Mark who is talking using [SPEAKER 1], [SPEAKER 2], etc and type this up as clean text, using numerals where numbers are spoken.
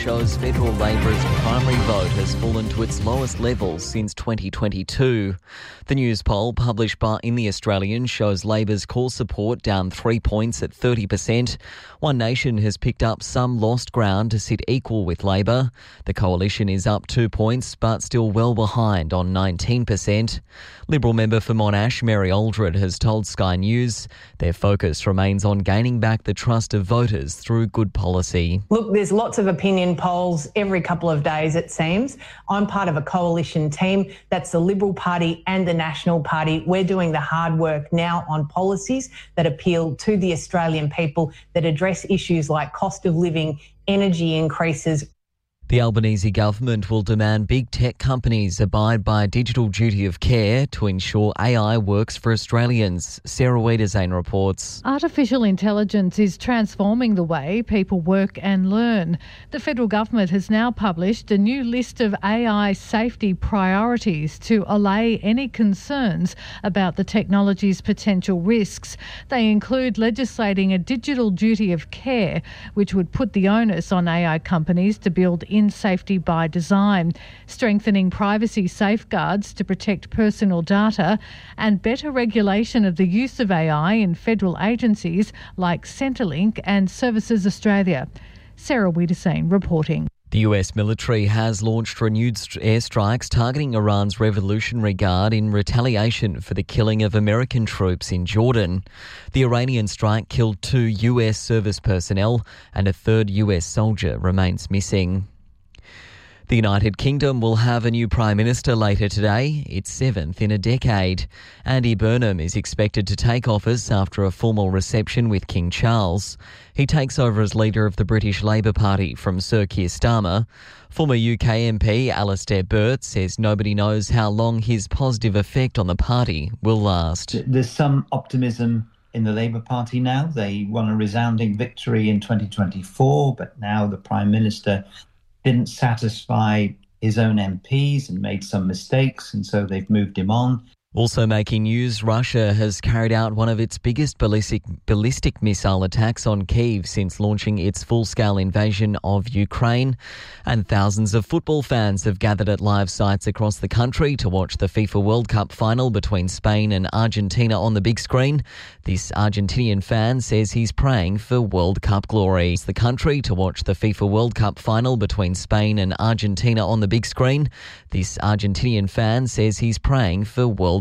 [SPEAKER 1] shows federal Labor's primary vote has fallen to its lowest level since 2022. The news poll published in The Australian shows Labor's core support down 3 points at 30%. One Nation has picked up some lost ground to sit equal with Labor. The coalition is up 2 points but still well behind on 19%. Liberal member for Monash, Mary Aldred, has told Sky News their focus remains on gaining back the trust of voters through good policy.
[SPEAKER 2] Look, there's lots of opinion polls every couple of days, it seems. I'm part of a coalition team. That's the Liberal Party and the National Party. We're doing the hard work now on policies that appeal to the Australian people, that address issues like cost of living, energy increases.
[SPEAKER 1] The Albanese government will demand big tech companies abide by a digital duty of care to ensure AI works for Australians. Sarah Wiedersane reports.
[SPEAKER 3] Artificial intelligence is transforming the way people work and learn. The federal government has now published a new list of AI safety priorities to allay any concerns about the technology's potential risks. They include legislating a digital duty of care, which would put the onus on AI companies to build in safety by design, strengthening privacy safeguards to protect personal data, and better regulation of the use of AI in federal agencies like Centrelink and Services Australia. Sarah Wiedersane reporting.
[SPEAKER 1] The US military has launched renewed airstrikes targeting Iran's Revolutionary Guard in retaliation for the killing of American troops in Jordan. The Iranian strike killed 2 US service personnel and a third US soldier remains missing. The United Kingdom will have a new Prime Minister later today, its 7th in a decade. Andy Burnham is expected to take office after a formal reception with King Charles. He takes over as leader of the British Labour Party from Sir Keir Starmer. Former UK MP Alastair Burt says nobody knows how long his positive effect on the party will last.
[SPEAKER 4] There's some optimism in the Labour Party now. They won a resounding victory in 2024, but now the Prime Minister didn't satisfy his own MPs and made some mistakes, and so they've moved him on.
[SPEAKER 1] Also making news, Russia has carried out one of its biggest ballistic missile attacks on Kyiv since launching its full-scale invasion of Ukraine. And thousands of football fans have gathered at live sites across the country to watch the FIFA World Cup final between Spain and Argentina on the big screen. This Argentinian fan says he's praying for World Cup glory. It's the country to watch the FIFA World Cup final between Spain and Argentina on the big screen. This Argentinian fan says he's praying for World